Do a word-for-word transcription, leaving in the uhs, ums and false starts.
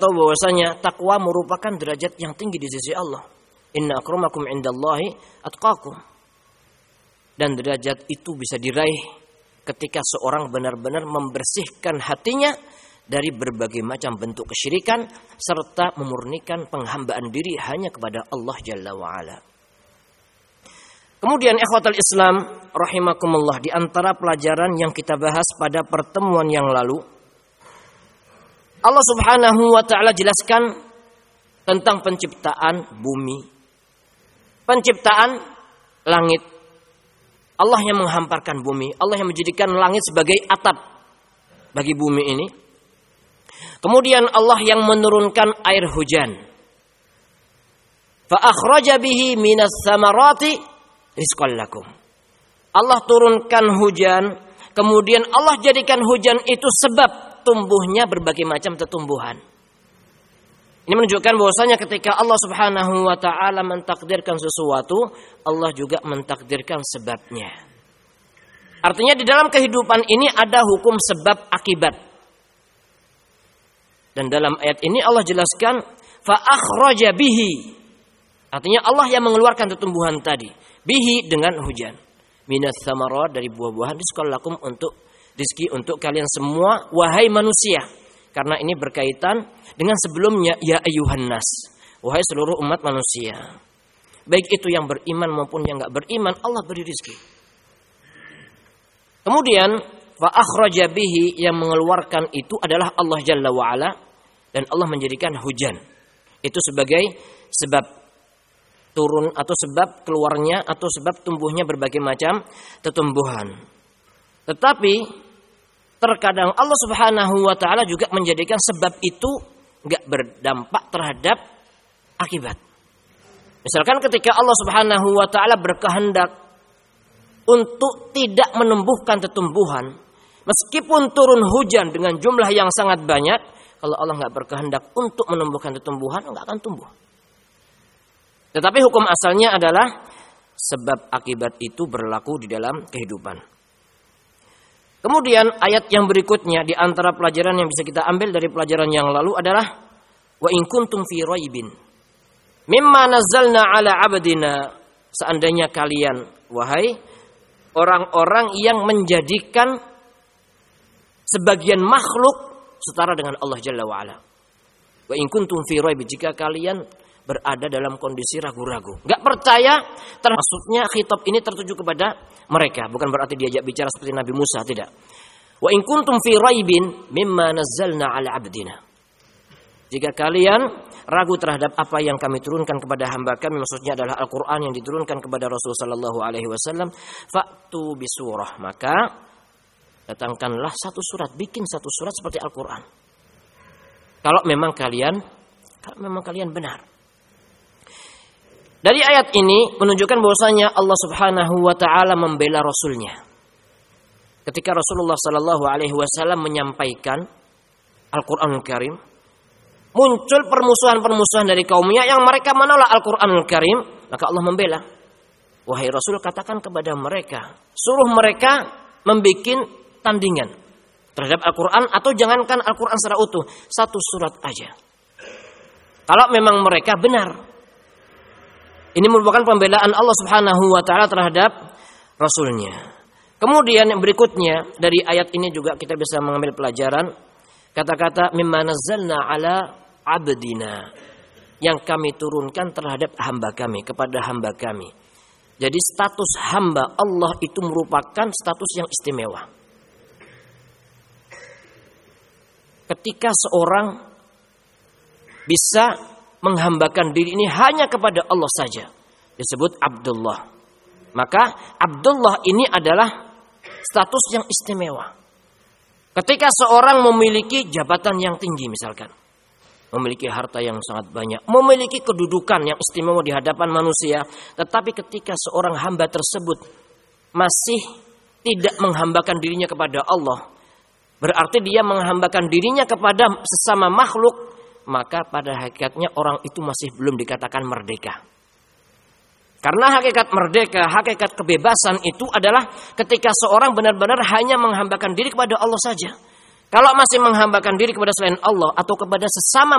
tahu bahwasanya takwa merupakan derajat yang tinggi di sisi Allah. Inna akramakum indallahi atqakum. Dan derajat itu bisa diraih ketika seorang benar-benar membersihkan hatinya dari berbagai macam bentuk kesyirikan serta memurnikan penghambaan diri hanya kepada Allah Jalla wa'ala. Kemudian ikhwatal Islam rahimakumullah, di antara pelajaran yang kita bahas pada pertemuan yang lalu, Allah Subhanahu wa taala jelaskan tentang penciptaan bumi, penciptaan langit. Allah yang menghamparkan bumi, Allah yang menjadikan langit sebagai atap bagi bumi ini. Kemudian Allah yang menurunkan air hujan. Fa akhraja bihi minas samarati rizqan lakum. Allah turunkan hujan, kemudian Allah jadikan hujan itu sebab tumbuhnya berbagai macam tumbuhan. Ini menunjukkan bahwasanya ketika Allah Subhanahu wa taala mentakdirkan sesuatu, Allah juga mentakdirkan sebabnya. Artinya di dalam kehidupan ini ada hukum sebab akibat. Dan dalam ayat ini Allah jelaskan fa akhraja bihi. Artinya Allah yang mengeluarkan tumbuhan tadi, bihi dengan hujan. Minas samarat, dari buah-buahan, rizqan lakum, untuk rezeki untuk kalian semua wahai manusia. Karena ini berkaitan dengan sebelumnya, ya ayyuhan nas, wahai seluruh umat manusia. Baik itu yang beriman maupun yang enggak beriman, Allah beri rezeki. Kemudian fa akhraja bihi, yang mengeluarkan itu adalah Allah Jalla wa ala, dan Allah menjadikan hujan itu sebagai sebab turun atau sebab keluarnya atau sebab tumbuhnya berbagai macam tumbuhan. Tetapi terkadang Allah Subhanahu wa taala juga menjadikan sebab itu enggak berdampak terhadap akibat. Misalkan ketika Allah Subhanahu wa taala berkehendak untuk tidak menumbuhkan tumbuhan, meskipun turun hujan dengan jumlah yang sangat banyak, kalau Allah enggak berkehendak untuk menumbuhkan tumbuhan, enggak akan tumbuh. Tetapi hukum asalnya adalah sebab akibat itu berlaku di dalam kehidupan. Kemudian ayat yang berikutnya di antara pelajaran yang bisa kita ambil dari pelajaran yang lalu adalah wa in kuntum fi raibin mimma nazzalna ala abdina, seandainya kalian wahai orang-orang yang menjadikan sebagian makhluk setara dengan Allah Jalla wa ala. Wa in kuntum fi raibin, jika kalian berada dalam kondisi ragu-ragu, enggak percaya, termasuknya khitab ini tertuju kepada mereka, bukan berarti diajak bicara seperti Nabi Musa, tidak. Wa in kuntum fi raibin mimma nazzalna ala abdina, jika kalian ragu terhadap apa yang kami turunkan kepada hamba kami, maksudnya adalah Al-Qur'an yang diturunkan kepada Rasul sallallahu alaihi wasallam, fa'tu bisurah, maka datangkanlah satu surat, bikin satu surat seperti Al-Qur'an. Kalau memang kalian kalau memang kalian benar. Dari ayat ini menunjukkan bahwasanya Allah Subhanahu wa taala membela rasulnya. Ketika Rasulullah sallallahu alaihi wasallam menyampaikan Al-Qur'anul Karim, muncul permusuhan-permusuhan dari kaumnya yang mereka menolak Al-Qur'anul Karim, maka Allah membela. Wahai Rasul, katakan kepada mereka, suruh mereka membikin tandingan terhadap Al-Qur'an, atau jangankan Al-Qur'an secara utuh, satu surat aja. Kalau memang mereka benar. Ini merupakan pembelaan Allah Subhanahu wa taala terhadap rasulnya. Kemudian yang berikutnya dari ayat ini juga kita bisa mengambil pelajaran kata-kata mimma nazzalna ala abdina, yang kami turunkan terhadap hamba kami, kepada hamba kami. Jadi status hamba Allah itu merupakan status yang istimewa. Ketika seorang bisa menghambakan diri ini hanya kepada Allah saja, disebut Abdullah. Maka Abdullah ini adalah status yang istimewa. Ketika seorang memiliki jabatan yang tinggi misalkan, memiliki harta yang sangat banyak, memiliki kedudukan yang istimewa di hadapan manusia, tetapi ketika seorang hamba tersebut masih tidak menghambakan dirinya kepada Allah, berarti dia menghambakan dirinya kepada sesama makhluk, maka pada hakikatnya orang itu masih belum dikatakan merdeka. Karena hakikat merdeka, hakikat kebebasan itu adalah ketika seorang benar-benar hanya menghambakan diri kepada Allah saja. Kalau masih menghambakan diri kepada selain Allah atau kepada sesama